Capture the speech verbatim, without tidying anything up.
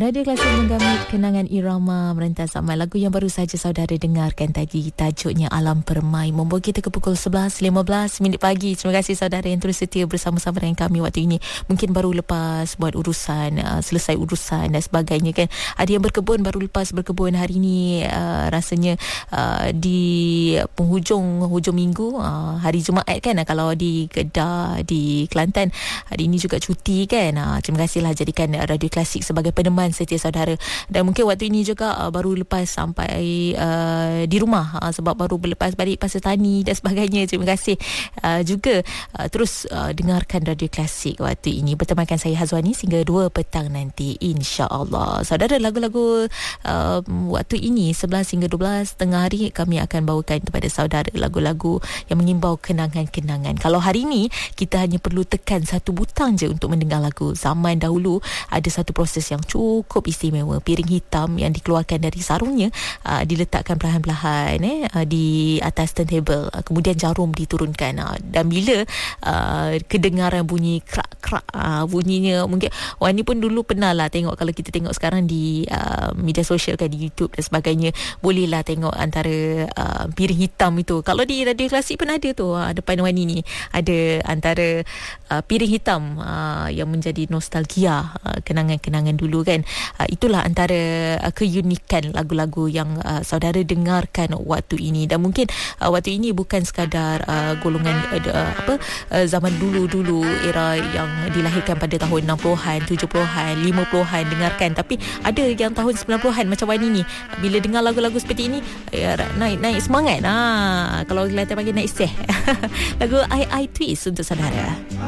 Radio Klasik menggamit kenangan irama merentas amal. Lagu yang baru saja saudara dengarkan tadi tajuknya Alam Permai, membawa kita ke pukul sebelas lima belas minit pagi. Terima kasih saudara yang terus setia bersama-sama dengan kami waktu ini. Mungkin baru lepas buat urusan, uh, selesai urusan dan sebagainya kan. Ada yang berkebun, baru lepas berkebun hari ini, uh, rasanya uh, di penghujung hujung minggu, uh, hari Jumaat kan, uh, kalau di Kedah, di Kelantan hari ini juga cuti kan. Uh, terima kasihlah jadikan Radio Klasik sebagai peneman setia saudara. Dan mungkin waktu ini juga uh, baru lepas sampai uh, di rumah uh, sebab baru berlepas balik pasal tani dan sebagainya. Terima kasih uh, juga uh, terus uh, dengarkan Radio Klasik waktu ini. Bertemankan saya Hazwani sehingga dua petang nanti insya-Allah. Saudara, lagu-lagu uh, waktu ini sebelas hingga dua belas tengah hari kami akan bawakan kepada saudara lagu-lagu yang mengimbau kenangan-kenangan. Kalau hari ini kita hanya perlu tekan satu butang je untuk mendengar lagu. Zaman dahulu ada satu proses yang cukup istimewa. Piring hitam yang dikeluarkan dari sarungnya uh, diletakkan perlahan-lahan eh, uh, di atas turntable. Uh, kemudian jarum diturunkan. Uh, dan bila uh, kedengaran bunyi krak-krak, uh, bunyinya mungkin Wah ni pun dulu pernah lah tengok. Kalau kita tengok sekarang di uh, media sosial kan, di YouTube dan sebagainya, bolehlah tengok antara uh, piring hitam itu. Kalau di Radio Klasik pun ada tu, uh, depan Wani ni ada antara uh, piring hitam uh, yang menjadi nostalgia uh, kenangan-kenangan dulu kan. Uh, itulah antara uh, keunikan lagu-lagu yang uh, saudara dengarkan waktu ini. Dan mungkin uh, waktu ini bukan sekadar uh, golongan uh, apa uh, zaman dulu-dulu, era yang dilahirkan pada tahun enam puluhan, tujuh puluhan, lima puluhan dengarkan, tapi ada yang tahun sembilan puluhan macam Wani ni. Bila dengar lagu-lagu seperti ini, ya, naik naik semangat. Ha, kalau Kelantan panggil naik seh. Lagu I I Twist untuk saudara.